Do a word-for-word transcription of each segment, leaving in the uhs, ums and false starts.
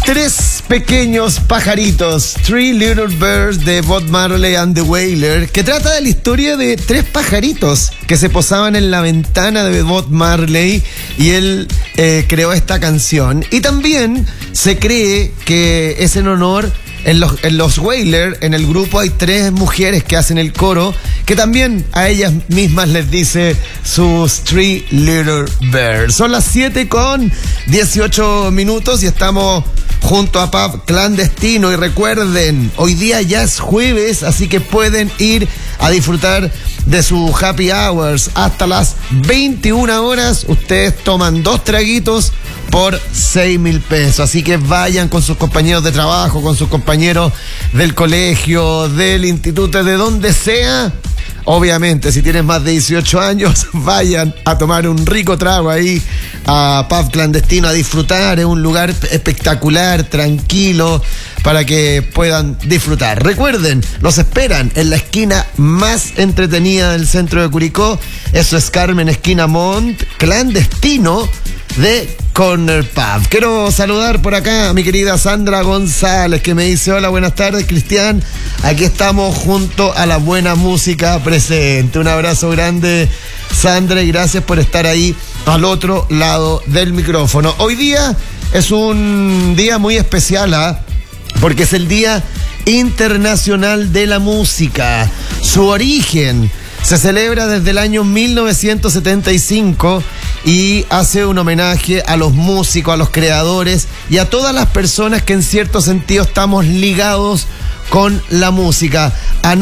Tres pequeños pajaritos, Three Little Birds de Bob Marley and the Wailers, que trata de la historia de tres pajaritos que se posaban en la ventana de Bob Marley y él eh, creó esta canción. Y también se cree que es en honor, en los, en los Wailers, en el grupo hay tres mujeres que hacen el coro, que también a ellas mismas les dice sus Three Little Birds. Son las siete con dieciocho minutos y estamos junto a Pub Clandestino. Y recuerden, hoy día ya es jueves, así que pueden ir a disfrutar de sus happy hours hasta las veintiuna horas. Ustedes toman dos traguitos por seis mil pesos. Así que vayan con sus compañeros de trabajo, con sus compañeros del colegio, del instituto, de donde sea. Obviamente, si tienes más de dieciocho años, vayan a tomar un rico trago ahí a Pub Clandestino, a disfrutar. Es un lugar espectacular, tranquilo, para que puedan disfrutar. Recuerden, los esperan en la esquina más entretenida del centro de Curicó. Eso es Carmen, esquina Mont, Clandestino de Corner Pub. Quiero saludar por acá a mi querida Sandra González, que me dice: hola, buenas tardes, Cristian. Aquí estamos junto a la buena música presente. Un abrazo grande, Sandra, y gracias por estar ahí al otro lado del micrófono. Hoy día es un día muy especial, ¿eh? Porque es el Día Internacional de la Música. Su origen se celebra desde el año mil novecientos setenta y cinco y hace un homenaje a los músicos, a los creadores y a todas las personas que en cierto sentido estamos ligados con la música. A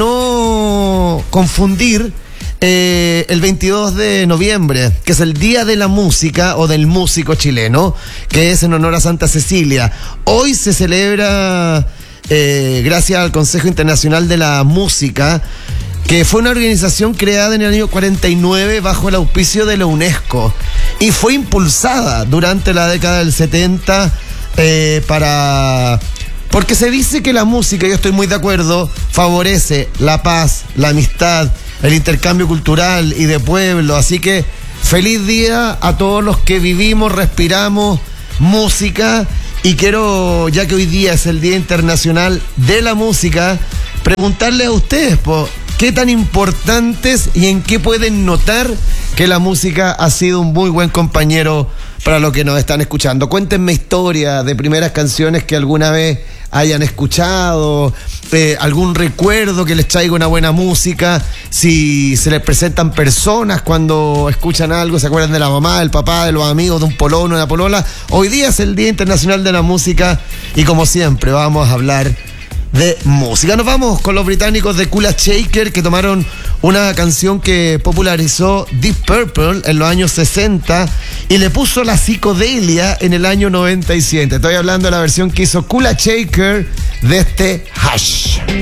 no confundir eh, el veintidós de noviembre, que es el Día de la Música o del Músico Chileno, que es en honor a Santa Cecilia. Hoy se celebra, eh, gracias al Consejo Internacional de la Música, que fue una organización creada en el año cuarenta y nueve bajo el auspicio de la UNESCO y fue impulsada durante la década del setenta eh, para... porque se dice que la música, yo estoy muy de acuerdo, favorece la paz, la amistad, el intercambio cultural y de pueblo. Así que feliz día a todos los que vivimos, respiramos música. Y quiero, ya que hoy día es el Día Internacional de la Música, preguntarles a ustedes, po, ¿qué tan importantes y en qué pueden notar que la música ha sido un muy buen compañero para los que nos están escuchando? Cuéntenme historias de primeras canciones que alguna vez hayan escuchado, eh, algún recuerdo que les traiga una buena música, si se les presentan personas cuando escuchan algo, se acuerdan de la mamá, del papá, de los amigos, de un polono, de una polola. Hoy día es el Día Internacional de la Música y como siempre vamos a hablar de música. Nos vamos con los británicos de Kula Shaker, que tomaron una canción que popularizó Deep Purple en los años sesenta y le puso la psicodelia en el año noventa y siete. Estoy hablando de la versión que hizo Kula Shaker de este Hush.